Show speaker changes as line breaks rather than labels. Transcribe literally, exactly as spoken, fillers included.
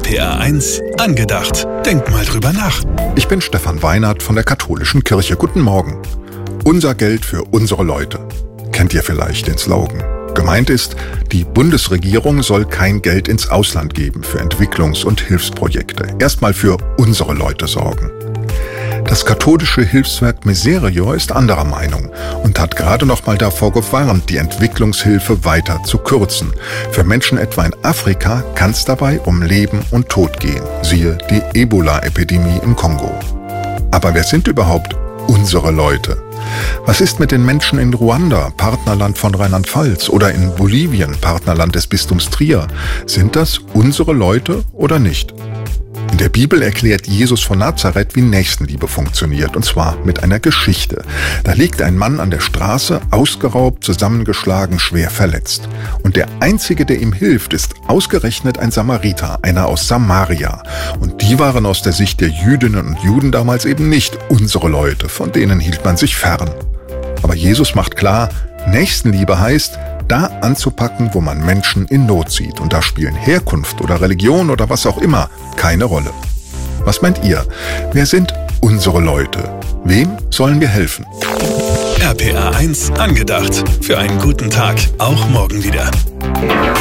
P R eins angedacht. Denk mal drüber nach.
Ich bin Stefan Weinert von der Katholischen Kirche. Guten Morgen. Unser Geld für unsere Leute. Kennt ihr vielleicht den Slogan? Gemeint ist, die Bundesregierung soll kein Geld ins Ausland geben für Entwicklungs- und Hilfsprojekte. Erstmal für unsere Leute sorgen. Das katholische Hilfswerk Miserio ist anderer Meinung und hat gerade noch mal davor gewarnt, die Entwicklungshilfe weiter zu kürzen. Für Menschen etwa in Afrika kann es dabei um Leben und Tod gehen. Siehe die Ebola-Epidemie im Kongo. Aber wer sind überhaupt unsere Leute? Was ist mit den Menschen in Ruanda, Partnerland von Rheinland-Pfalz, oder in Bolivien, Partnerland des Bistums Trier? Sind das unsere Leute oder nicht? In der Bibel erklärt Jesus von Nazareth, wie Nächstenliebe funktioniert, und zwar mit einer Geschichte. Da liegt ein Mann an der Straße, ausgeraubt, zusammengeschlagen, schwer verletzt. Und der Einzige, der ihm hilft, ist ausgerechnet ein Samariter, einer aus Samaria. Und die waren aus der Sicht der Jüdinnen und Juden damals eben nicht unsere Leute, von denen hielt man sich fern. Aber Jesus macht klar, Nächstenliebe heißt, da anzupacken, wo man Menschen in Not sieht. Und da spielen Herkunft oder Religion oder was auch immer keine Rolle. Was meint ihr? Wer sind unsere Leute? Wem sollen wir helfen?
R P R eins angedacht. Für einen guten Tag. Auch morgen wieder.